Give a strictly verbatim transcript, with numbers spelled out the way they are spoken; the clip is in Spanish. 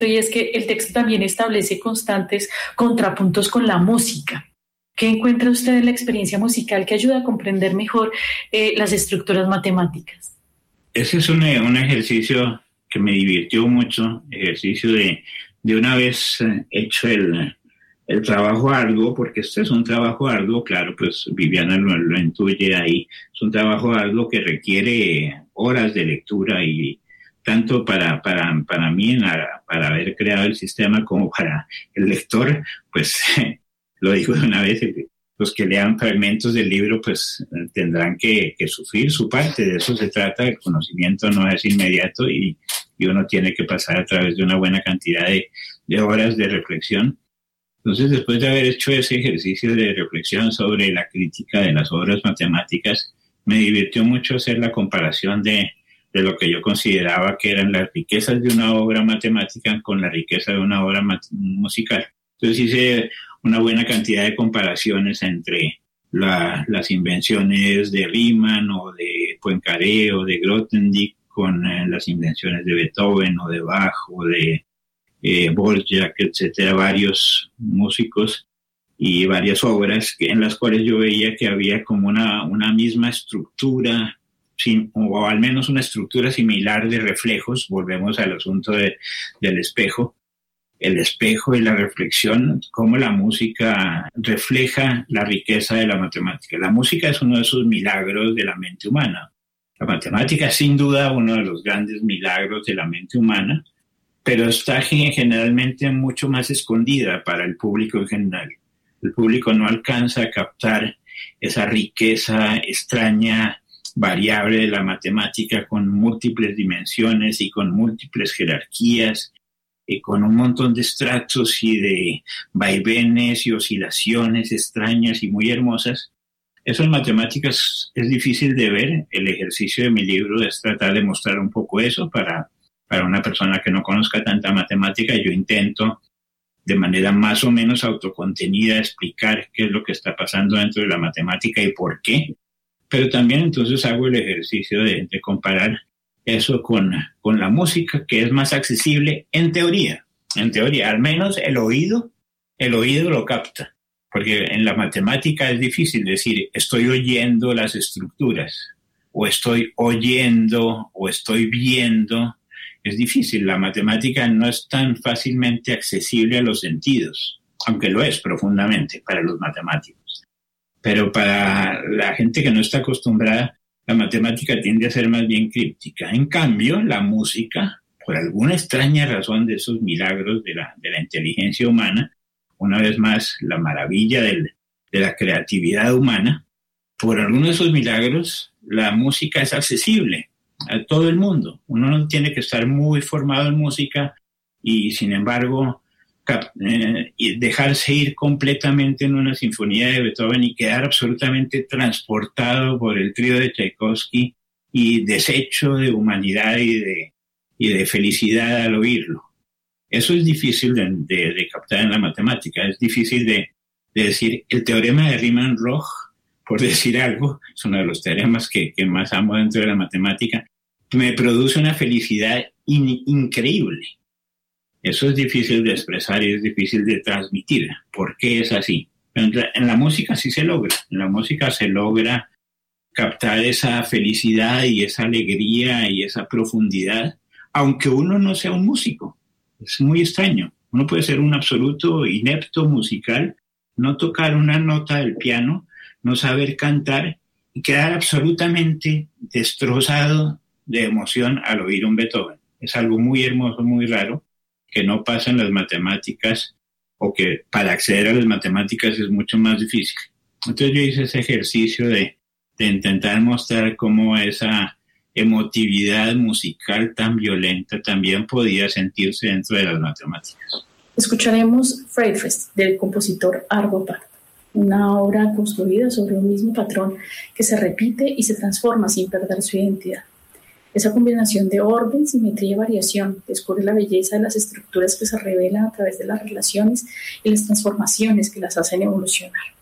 y es que el texto también establece constantes contrapuntos con la música. ¿Qué encuentra usted en la experiencia musical que ayuda a comprender mejor eh, las estructuras matemáticas? Ese es un, un ejercicio que me divirtió mucho, ejercicio de, de una vez hecho el, el trabajo arduo, porque este es un trabajo arduo, claro, pues Viviana lo, lo intuye ahí, es un trabajo arduo que requiere horas de lectura y tanto para, para, para mí, para haber creado el sistema, como para el lector, pues lo digo de una vez, los que lean fragmentos del libro pues tendrán que, que sufrir su parte, de eso se trata, el conocimiento no es inmediato y, y uno tiene que pasar a través de una buena cantidad de, de horas de reflexión. Entonces, después de haber hecho ese ejercicio de reflexión sobre la crítica de las obras matemáticas, me divirtió mucho hacer la comparación de, de lo que yo consideraba que eran las riquezas de una obra matemática con la riqueza de una obra mat- musical. Entonces hice una buena cantidad de comparaciones entre la, las invenciones de Riemann o de Poincaré o de Grothendieck con eh, las invenciones de Beethoven o de Bach o de eh, Dvorak, etcétera, varios músicos y varias obras que, en las cuales yo veía que había como una, una misma estructura, sin, o al menos una estructura similar de reflejos. Volvemos al asunto de, del espejo. El espejo y la reflexión, cómo la música refleja la riqueza de la matemática. La música es uno de esos milagros de la mente humana. La matemática es sin duda uno de los grandes milagros de la mente humana, pero está generalmente mucho más escondida para el público en general. El público no alcanza a captar esa riqueza extraña, variable de la matemática con múltiples dimensiones y con múltiples jerarquías, y con un montón de estratos y de vaivenes y oscilaciones extrañas y muy hermosas. Eso en matemáticas es difícil de ver. El ejercicio de mi libro es tratar de mostrar un poco eso para, para una persona que no conozca tanta matemática. Yo intento de manera más o menos autocontenida explicar qué es lo que está pasando dentro de la matemática y por qué. Pero también entonces hago el ejercicio de, de comparar eso con, con la música, que es más accesible en teoría. En teoría, al menos el oído, el oído lo capta. Porque en la matemática es difícil decir, estoy oyendo las estructuras, o estoy oyendo, o estoy viendo. Es difícil, la matemática no es tan fácilmente accesible a los sentidos, aunque lo es profundamente para los matemáticos. Pero para la gente que no está acostumbrada, la matemática tiende a ser más bien críptica. En cambio, la música, por alguna extraña razón de esos milagros de la, de la inteligencia humana, una vez más, la maravilla del, de la creatividad humana, por alguno de esos milagros, la música es accesible a todo el mundo. Uno no tiene que estar muy formado en música y, sin embargo, cap- eh, dejarse ir completamente en una sinfonía de Beethoven y quedar absolutamente transportado por el trío de Tchaikovsky y deshecho de humanidad y de, y de felicidad al oírlo. Eso es difícil de, de, de captar en la matemática. Es difícil de, de decir, el teorema de Riemann-Roch, por decir algo, es uno de los teoremas que, que más amo dentro de la matemática, me produce una felicidad in, increíble. Eso es difícil de expresar y es difícil de transmitir. ¿Por qué es así? En la, en la música sí se logra. En la música se logra captar esa felicidad y esa alegría y esa profundidad, aunque uno no sea un músico. Es muy extraño. Uno puede ser un absoluto inepto musical, no tocar una nota del piano, no saber cantar y quedar absolutamente destrozado de emoción al oír un Beethoven. Es algo muy hermoso, muy raro, que no pasa en las matemáticas o que para acceder a las matemáticas es mucho más difícil. Entonces yo hice ese ejercicio de, de intentar mostrar cómo esa emotividad musical tan violenta también podía sentirse dentro de las matemáticas. Escucharemos Freyfest del compositor Arvo Pärt, una obra construida sobre un mismo patrón que se repite y se transforma sin perder su identidad. Esa combinación de orden, simetría y variación descubre la belleza de las estructuras que se revelan a través de las relaciones y las transformaciones que las hacen evolucionar.